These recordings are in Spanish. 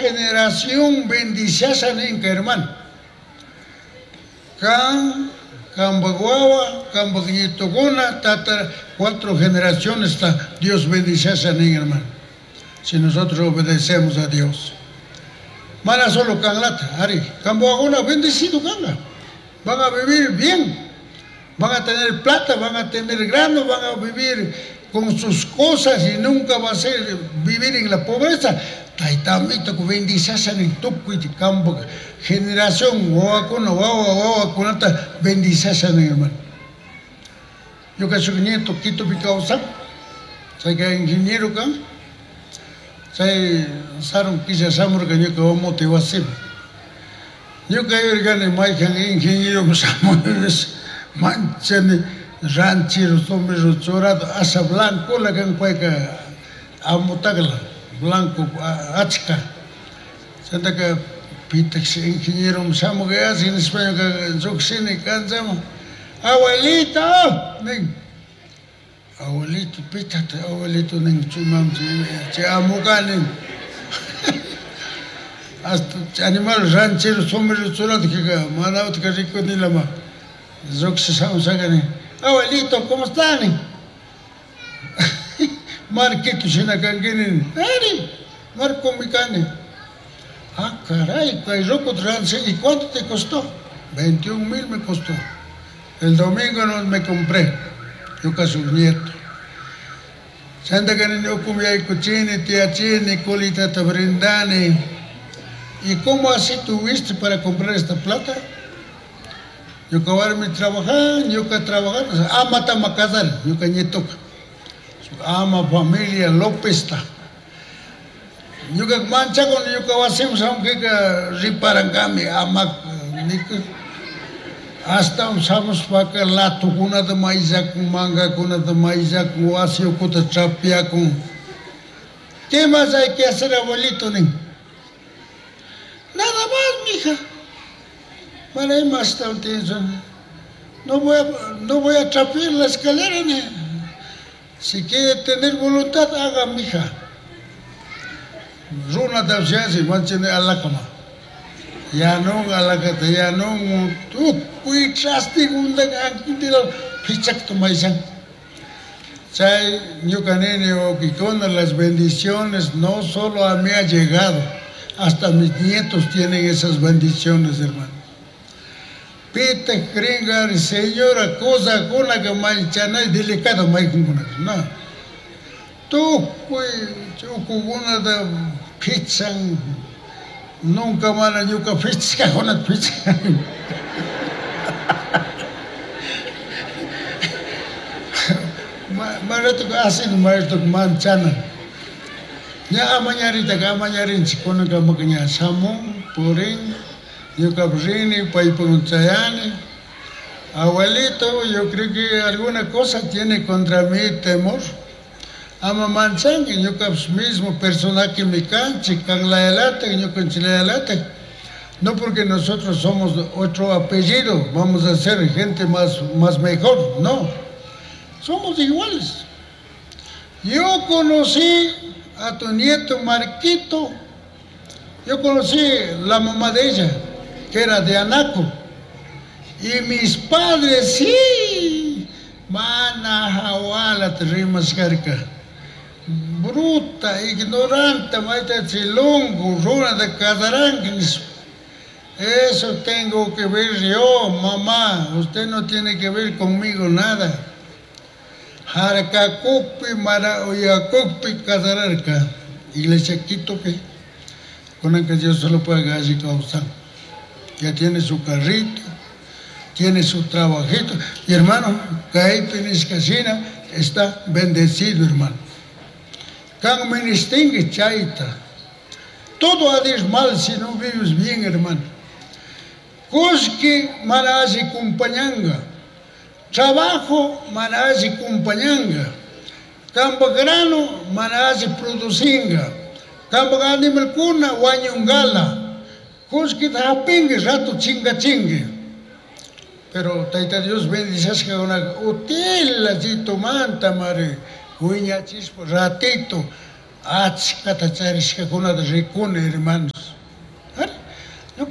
generación bendiciosa, hermano. Cambaguaba, Cambaguitogona, Tatara, 4 generaciones está Dios bendiciosa, hermano. Si nosotros obedecemos a Dios. Mana solo Canlata, Ari, Cambaguana bendecido Canga. Van a vivir bien, van a tener plata, van a tener grano, van a vivir con sus cosas y nunca va a ser vivir en la pobreza. Taitamito que bendiciosa en Tupi, Cambo, generación, bendiciosa, hermano. Yo que soy nieto, Quito Picausa, soy que ingeniero acá, soy Saron Quizá que yo que motivación. Yo que gane más ingeniero, manchan, rancheros, hombres, chorado, asa blanco, la que puede amotagla, blanco, achka. Santa que Pitex ingeniero, Samo que hace en España que Zoxine, Canzamo. Abuelito, abuelito, pítate, abuelito, chumam, chamucanen. Hasta animales rancheros, hombres, chorado, que mandaban que rico ni la más. Zoxine, abuelito, ¿cómo están? Marquito, Sinacanguini, Marco Micane. Ah, caray, Cairoco Trance, ¿y cuánto te costó? 21,000 me costó. El domingo no me compré, yo casi un nieto. Santa Canina, yo comía y cochini, tiachini, colita tabrindani. ¿Y cómo así tuviste para comprar esta plata? Yo acabarme trabajar, yo que trabajar, ama tamacazar, yo que nieto. Ama familia López ta. Yo que mancha con yo que hacemos aunque riparan cambio ama hasta usamos para que la tucuna de maíz con manga con de maíz con asio con chapia con. ¿Qué más hay que hacer, abuelito? Nada más, mija. Para ir más tarde, no voy a trapear la escalera, ni. Si quiere tener voluntad, haga, mija. Runa de ausencia, manchen a la cama. Ya no, a la cata, ya no. Tú, cuidaste, un de aquí, pichak tu maizan. Chay, yo canene o Kikona, las bendiciones no solo a mí ha llegado, hasta mis nietos tienen esas bendiciones, hermano. Pite, gringar, señora, cosa con la que manchana y delicada, no. Tú, una de pizza, nunca más yuca pizza, con la pizza. Marato hacen marato manchana. Ya amañarita, amañarin, si ponen como que ya samón, purín. Yo cabrini, paipunchayani. Abuelito, yo creo que alguna cosa tiene contra mí temor. Ama manchang, yo cabs mismo personaje me canche, can la elate, yo con la elate. No porque nosotros somos otro apellido, vamos a ser gente más mejor, no. Somos iguales. Yo conocí a tu nieto Marquito, yo conocí la mamá de ella, que era de Anaco. Y mis padres, sí, mana jawala rimas carca. Bruta, ignorante, maita chilongo, runa de cadaránguis. Eso tengo que ver yo, mamá. Usted no tiene que ver conmigo nada. Harakakupi, maraoyakupi, cadararca. Iglesia Quito, que con la que Dios solo puede así causar. Ya tiene su carrito, tiene su trabajito. Y hermano, Caí Peniscasina está bendecido, hermano. Can ministingue chaita. Todo ha de ir mal si no vives bien, hermano. Cosque marazi compañanga. Trabajo marazi compañanga. Campo grano marazi producinga. Campo animal cuna guanyungala. Cosque tapingue rato chinga chingue. Pero taita Dios bendice que una hotel así tomanta mare. Huiña chispo ratito. Achka tacharisca con una de ricune, hermanos.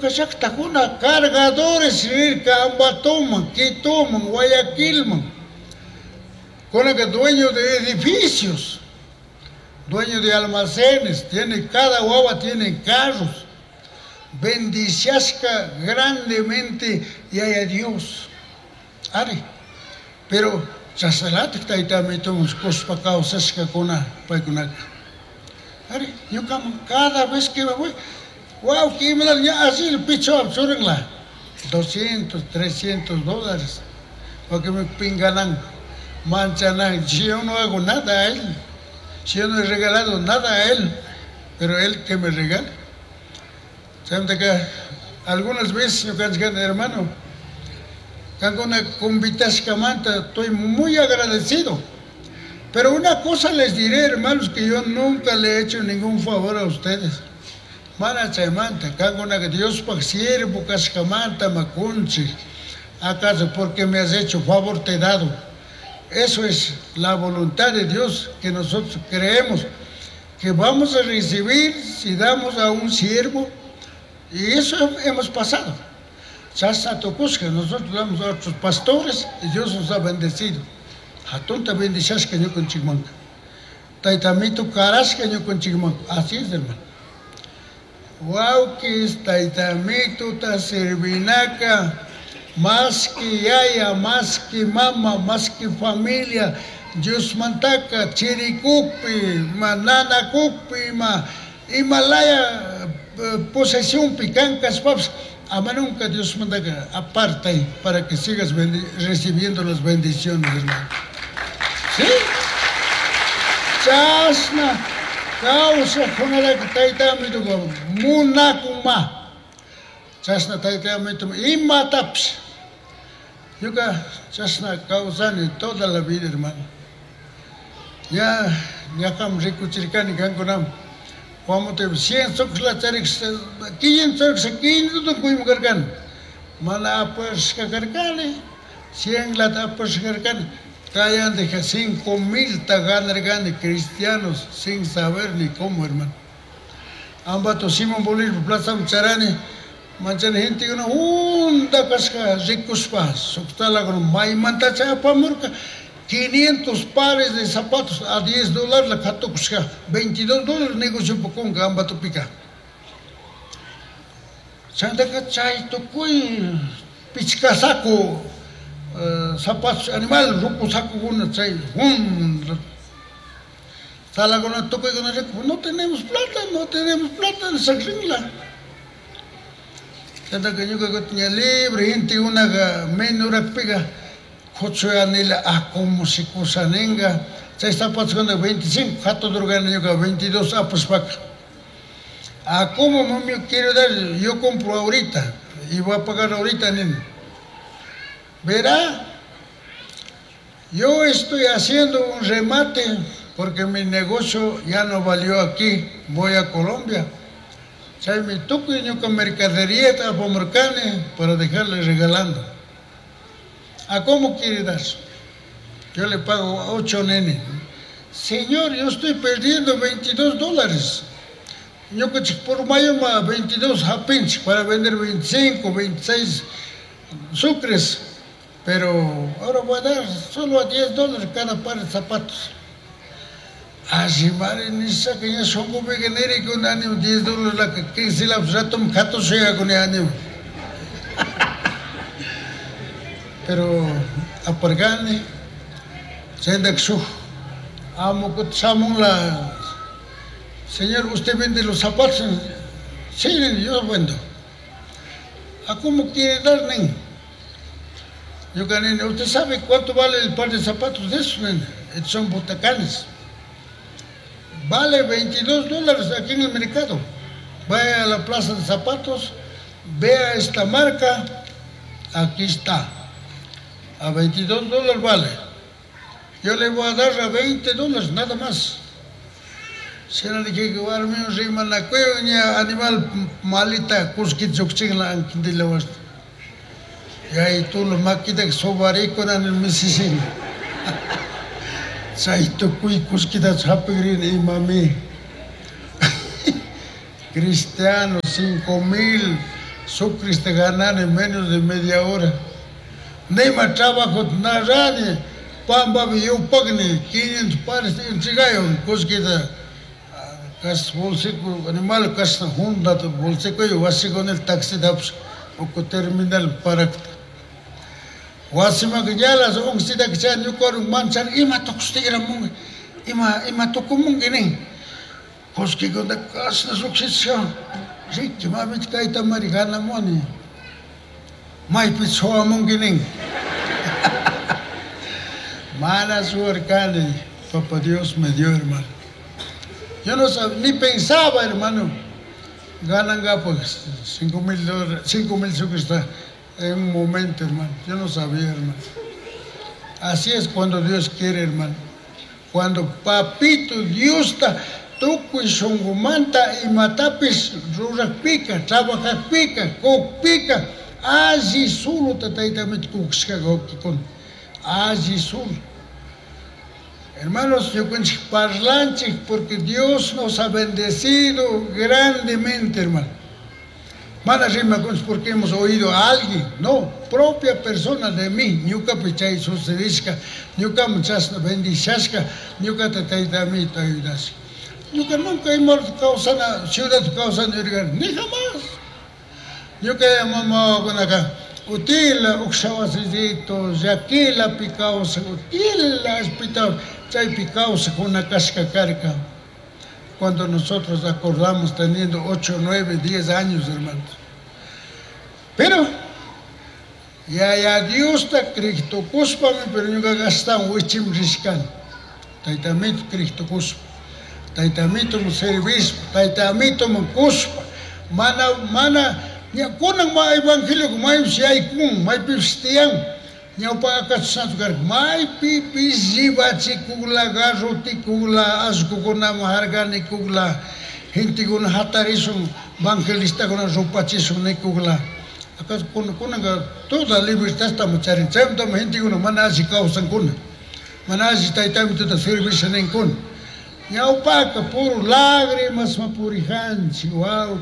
llaqtakuna cargadores rirka Ambatoman, Quitoman, Guayaquilman, kunaqa dueño de edificios, dueño de almacenes, tiene, cada guagua tiene carros, bendiciasca grandemente y haya Dios. Ari, pero chasalate que taitamitomos cospacao sasca kuna paikunaca. Ari, yo como cada vez que me voy, wow, que me dan ya así el picho absurdo, $200, $300, porque me pinganan, manchanan. Si yo no hago nada a él, si yo no he regalado nada a él, pero él que me regala. ¿Saben que algunas veces yo canto, hermano, con una convitasca manta, estoy muy agradecido. Pero una cosa les diré, hermanos, que yo nunca le he hecho ningún favor a ustedes. Mana chaymanta, con una que Dios pa siervo cascamanta macunchi, acaso porque me has hecho favor te he dado. Eso es la voluntad de Dios, que nosotros creemos que vamos a recibir si damos a un siervo, y eso hemos pasado. Chasa tocusca, nosotros damos a otros pastores y Dios nos ha bendecido. Hatunta bendicias que yo con Chigmanca. Taitamito caras que yo con Chigmanca. Así es, hermano. Wow, que es Taitamito, ta servinaca, más que yaya, más que mama, más que familia. Dios mantaca, chiricupi, manana cupi, Himalaya, posesión picancas, paps. Ama nunca Dios manda que aparta ahí para que sigas recibiendo las bendiciones, hermano. ¿Sí? Chasna, causa, jonara que taitamito, munakuma. Chasna taitamito, imataps. Yuka, chasna causa ni toda la vida, hermano. Ya kam rikuchirikani kankunam. Como te 100 socos la charix, 500 socos, 500 no cuimo cargan. Mala apos cargane, 100 la apos cargan. Cayan de 5,000 taganargan cristianos sin saber ni cómo, hermano. Ambato Simón Bolívar, Plaza Mcharani, manchan gente que no hunda casca, ricos pas, soctala con mai mantacha pamurca. 500 pares de zapatos a $10 la catokusca, $22 negocio con gamba topica. Santa cachay tocui pichcasaco, zapatos animal, rupo saco una chay, salagona toco y con no tenemos plata, sacringla. Santa que yo que tenía libre, gente una menura pega. Cochoyanila a como si cosanenga, se está pasando 25, jato drogana yo 22 apos paca. A como mami quiero dar, yo compro ahorita y voy a pagar ahorita, nene. Verá, yo estoy haciendo un remate porque mi negocio ya no valió aquí, voy a Colombia. ¿Sabes? Me toco yo con mercadería a Pomercane para dejarle regalando. ¿A cómo quiere dar? Yo le pago 8 nenes. Señor, yo estoy perdiendo $22. Yo por mayo más 22 japins para vender 25, 26 sucres. Pero ahora voy a dar solo a $10 cada par de zapatos. Así, madre, ni saca ya son como genérico un año, $10 la que se la rato me cato sea con el año. Pero apargane, sendaxu, amo que la. Señor, ¿usted vende los zapatos? Sí, yo vendo. ¿A cómo quiere dar, nen? Yo gané, ¿usted sabe cuánto vale el par de zapatos de esos, nen? Son botacanes. Vale $22 aquí en el mercado. Vaya a la plaza de zapatos, vea esta marca, aquí está. A $22 vale. Yo le voy a dar a $20, nada más. Si no le quiero darme un rima la cueva, animal malita, cusquitzocching la anquindilawast. Y ahí tú los maquitas que sobarico en el Mississippi. Saito cui cusquitas hapigrin y mami. Cristianos, 5,000 Sucrista ganar en menos de media hora. Neima trabajo na radio, pamba yo pagne 500 pares de chigayon, cosquita, cas bolseco animal cas Honda to bolseco yo wasi con el taxi daps o terminal para wasi magyalas ong sida kchan yo korung mansan ima tokstira mung ima tokumung gini cosque con el cas na succession Ricky mamit kay tamarigana mo ni mai pitsoa mung gini mala suerte, papá Dios me dio, hermano. Yo no sabía, ni pensaba, hermano. Ganan pues $5,000, 5,000 sucres en un momento, hermano. Yo no sabía, hermano. Así es cuando Dios quiere, hermano. Cuando papito Dios está, tú manta y matapis, rurak pica, trabaja pica, cook pica, así solo te también cooks con. Así solo. Hermanos, yo cuento parlanche porque Dios nos ha bendecido grandemente, hermano. Mana rima porque hemos oído a alguien, no, propia persona de mí, nunca pichay sucedisca, nunca muchas bendizasca, nunca te taita mí te ayudas. Nunca hemos causado ciudad causando ni jamás. Nunca llamamos con acá. Utila uxawasito, yaquila picausa, utila hospital, chay picausa con una casca carca. Cuando nosotros acordamos teniendo 8, 9, 10 años, hermanos. Pero, ya Dios está Cristo cuspame, pero nunca gastan huichim riscan. Taitamito Cristo cuspa. Taitamito mu servicio, taitamito mu cuspa. Mana, nya kunang ma evangelio mai siai kung mai pistiang nya pa akatsan gar mai ziba cikula garoti kula asku kona maharga ni kula hinti kun hatarisum evangelista kona ropachisu ni kula akas kunang toda libertad ta macharin sem to hinti kun manasi kausan kun manasi taitam to service nen kun nya pa ka puro lágrimas ma purihanchi wow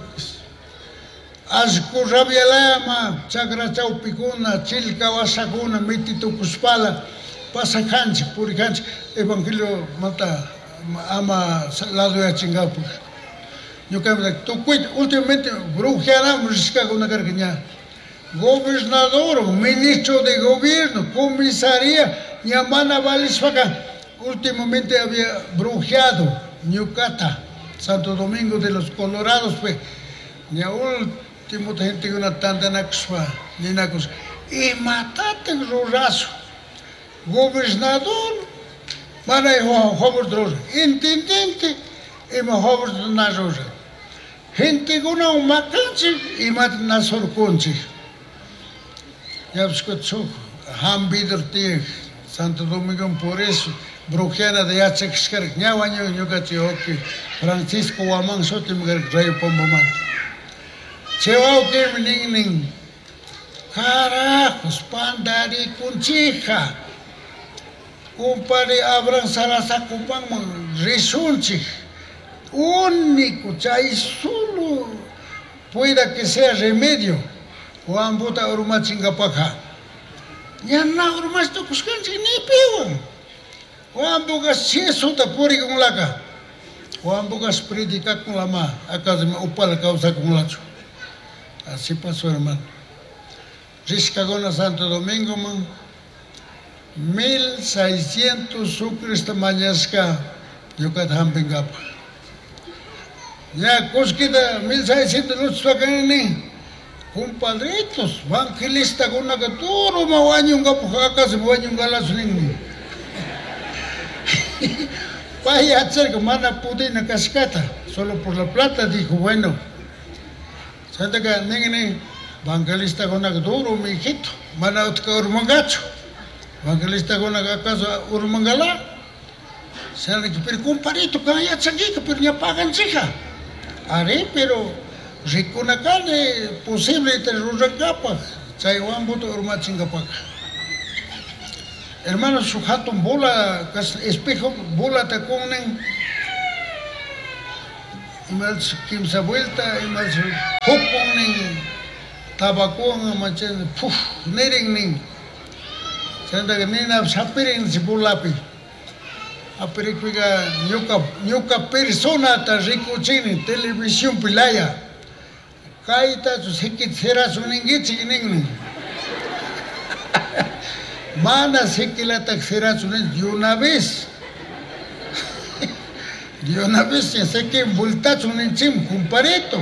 Asku rabialama, chagra chaupicuna, chilca wasakuna, mitito cuspala, pasacanchi, puricanchi, evangelio mata, ama lado de chingapu. Yo cambio, tú cuida, últimamente, brujearamos, risca con una cargaña. Gobernador, ministro de gobierno, comisaría, Yamana Valisfaca, últimamente había brujeado, Ñucata, Santo Domingo de los Colorados, pues, último gente que una tanta naxua, ni nacos, y matate el rorazo, gobernador, para el joven rosa, intendente, y me joven na rosa, gente que una macanche y mat na sorconche, ya escucho, hambider tie, Santo Domingo por eso, brujeana de Achexcar, ñawaño, ñucatioque, Francisco Guamán, sotimgar, rey pomboman. Cewau que ning carajos pandari kunchiha compare abran salasa kupang risunchi único chay solo pueda que sea remedio o ambuta urma chingapaja ya na urma esto kuskanchi ni piwa o ambuga sieso ta puri con laga o ambuga predica con lama academia upal causa con lacho. Así pasó, hermano. Riscagona Santo Domingo, man. 1,600 sucres tamañasca, Yucatán Pingapa. Ya, cosquita, 1,600 luchos ni. Compadritos, evangelista con una caturo, mawaño un gapujaca, se mawaño un galas ning. Vaya a hacer que mana pudina cascata, solo por la plata, dijo, bueno. Santa que ningni evangelista con una duro mi hijito, mana otka urmangacho, evangelista con una casa urmangala, se le que per comparito que ya changi que per ya pagan chica, are pero rico na carne posible te rurangapa, chaywan boto urmachingapa. Hermano su hatun bola, espejo bola te conen. Y más quimsa vuelta, y más hopponen, tabaco nga macam puf nering ning. Sanda que nina sapirin si pulapi. Aperiquiga nyuka persona ta rico chini televisión pilaya. Kaita tu sekit sera suningit ning. Mana sekila tak sera sunin de una vez ya sé que voltazo un encim compareto.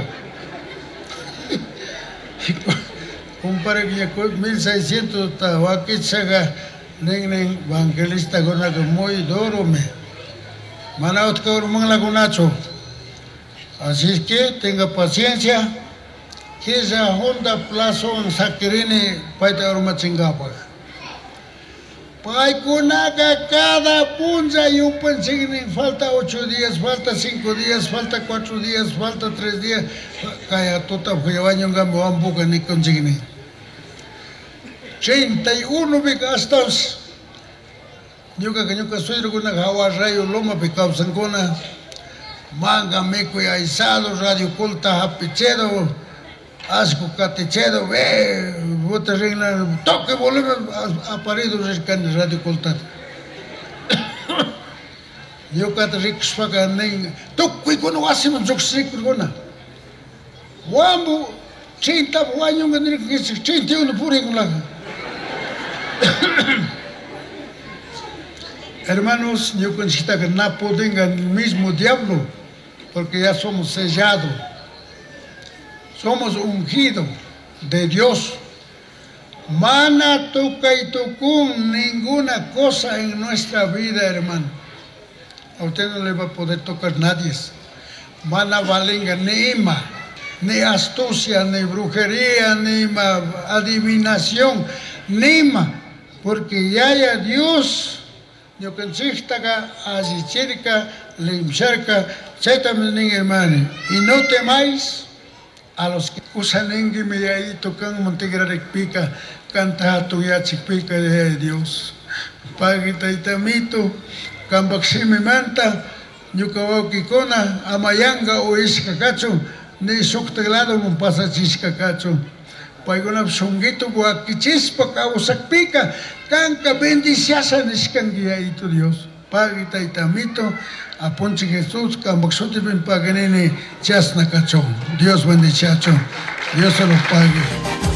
Compare que ya 1600 tahuaquit saga ning evangelista gona que muy duro me. Manaut que urmang lagunacho. Así es que tenga paciencia. Que esa Honda Plazo en Sakirini paita urma chingapa. Pai kunaga cada punza y un pensignin falta 8 días, falta 5 días, falta 4 días, falta 3 días. Kaya tota fuyawanyo nga mo ambuka ni konsignin. 31 bikastos. Nyuka suidro kuna hawa rayo loma pikausan kuna. Manga meco y aisado, radio culta hapichedo. Asco catichedo, bota regna, toque volumen aparido rescande radio coltat. Yo cat rix faga ning, toque kono asim joksrik gona. Wambu, cinta wanyo ngani cinta uno puring lang. Hermanos, yo considero que no pueden el mismo diablo, porque ya somos sellados. Somos ungidos de Dios. Mana toca y tocún ninguna cosa en nuestra vida, hermano. A usted no le va a poder tocar nadie. Mana valenga ni ima, ni astucia, ni brujería, ni adivinación, ni ima. Porque ya Dios, yo consista a cerca, le cerca, también hermano. Y no temáis a los que usan engime y ahí tocan montegra de pica, canta tu ya chipica de Dios. Pagita y tamito, cambaxime manta, yucabao kikona, amayanga o iscacacho, ni socteglado no pasa chiscacacho. Paigona songuito guaquichispa, causa pica, canca bendiciasa niscanguia y tu Dios. Pagita y tamito, a Ponche Jesús, cambaxote ben paganene, chasna cachón. Dios bendice, Dios se los pague.